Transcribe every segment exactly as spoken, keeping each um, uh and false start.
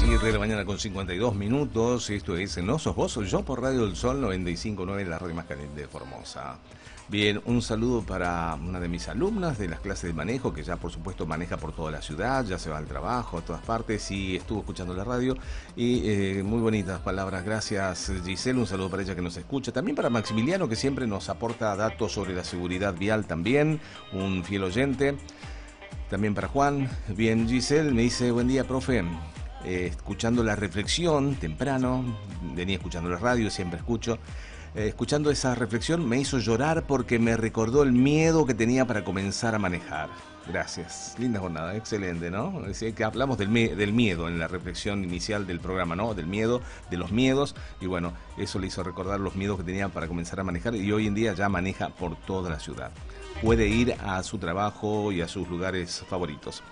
siete de la mañana con cincuenta y dos minutos. Esto es No Sos Vos, Soy Yo por Radio del Sol noventa y cinco punto nueve, la radio más caliente de Formosa. Bien, un saludo para una de mis alumnas de las clases de manejo, que ya por supuesto maneja por toda la ciudad, ya se va al trabajo, a todas partes, y estuvo escuchando la radio. Y eh, muy bonitas palabras, gracias Giselle, un saludo para ella que nos escucha. También para Maximiliano, que siempre nos aporta datos sobre la seguridad vial también, un fiel oyente. También para Juan. Bien, Giselle me dice, buen día, profe. Eh, escuchando la reflexión temprano, venía escuchando la radio, siempre escucho. Eh, escuchando esa reflexión me hizo llorar porque me recordó el miedo que tenía para comenzar a manejar. Gracias. Linda jornada, excelente, ¿no? Es decir, que hablamos del, me- del miedo en la reflexión inicial del programa, ¿no? Del miedo, de los miedos. Y bueno, eso le hizo recordar los miedos que tenía para comenzar a manejar. Y hoy en día ya maneja por toda la ciudad. Puede ir a su trabajo y a sus lugares favoritos.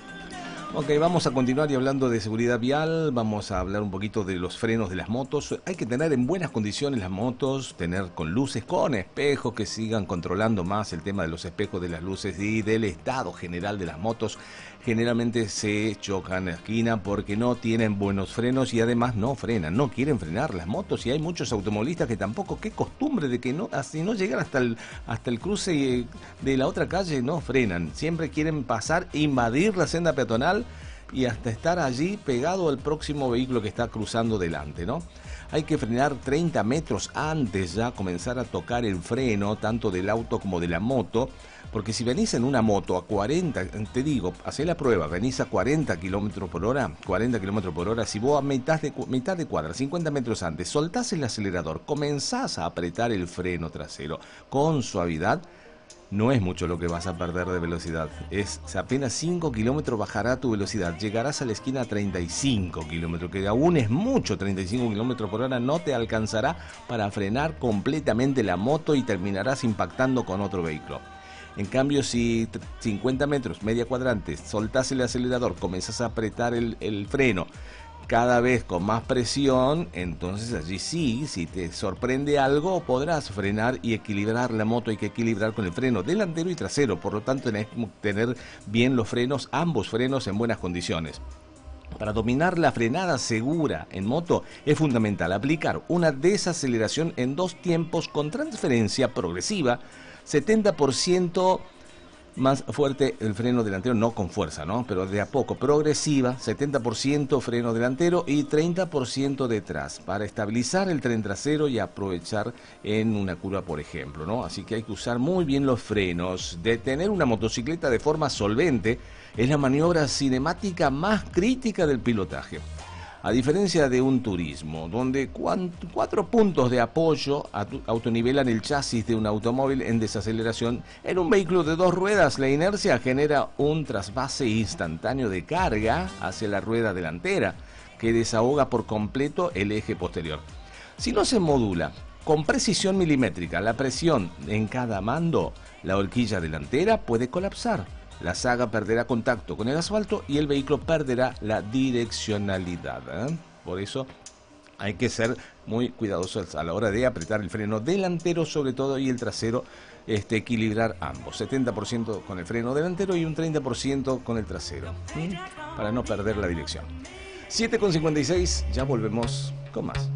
Ok, vamos a continuar y hablando de seguridad vial, vamos a hablar un poquito de los frenos de las motos. Hay que tener en buenas condiciones las motos, tener con luces, con espejos, que sigan controlando más el tema de los espejos, de las luces y del estado general de las motos. Generalmente se chocan en la esquina porque no tienen buenos frenos y además no frenan, no quieren frenar las motos, y hay muchos automovilistas que tampoco, qué costumbre de que no, así no llegan hasta el, hasta el cruce de la otra calle, no frenan, siempre quieren pasar, invadir la senda peatonal y hasta estar allí pegado al próximo vehículo que está cruzando delante, ¿no? Hay que frenar treinta metros antes ya, comenzar a tocar el freno, tanto del auto como de la moto, porque si venís en una moto a cuarenta, te digo, hacé la prueba, venís a cuarenta kilómetros por hora, cuarenta kilómetros por hora, si vos a mitad de, mitad de cuadra, cincuenta metros antes, soltás el acelerador, comenzás a apretar el freno trasero con suavidad, no es mucho lo que vas a perder de velocidad. Es apenas cinco kilómetros bajará tu velocidad. Llegarás a la esquina a treinta y cinco kilómetros, que aún es mucho. treinta y cinco kilómetros por hora no te alcanzará para frenar completamente la moto y terminarás impactando con otro vehículo. En cambio, si cincuenta metros, media cuadrante, soltás el acelerador, comenzás a apretar el, el freno cada vez con más presión, entonces allí sí, si te sorprende algo, podrás frenar y equilibrar la moto. Hay que equilibrar con el freno delantero y trasero, por lo tanto tenés que tener bien los frenos, ambos frenos en buenas condiciones. Para dominar la frenada segura en moto es fundamental aplicar una desaceleración en dos tiempos con transferencia progresiva, setenta por ciento más fuerte el freno delantero, no con fuerza, ¿no? Pero de a poco, progresiva, setenta por ciento freno delantero y treinta por ciento detrás, para estabilizar el tren trasero y aprovechar en una curva, por ejemplo, ¿no? Así que hay que usar muy bien los frenos. Detener una motocicleta de forma solvente es la maniobra cinemática más crítica del pilotaje. A diferencia de un turismo, donde cuatro puntos de apoyo autonivelan el chasis de un automóvil en desaceleración, en un vehículo de dos ruedas la inercia genera un trasvase instantáneo de carga hacia la rueda delantera, que desahoga por completo el eje posterior. Si no se modula con precisión milimétrica la presión en cada mando, la horquilla delantera puede colapsar. La saga perderá contacto con el asfalto y el vehículo perderá la direccionalidad, ¿eh? Por eso hay que ser muy cuidadosos a la hora de apretar el freno delantero, sobre todo, y el trasero, este, equilibrar ambos. setenta por ciento con el freno delantero y un treinta por ciento con el trasero, ¿sí? Para no perder la dirección. siete con cincuenta y seis, ya volvemos con más.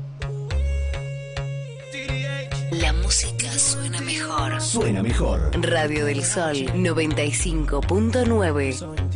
La música suena mejor. Suena mejor. Radio del Sol noventa y cinco punto nueve.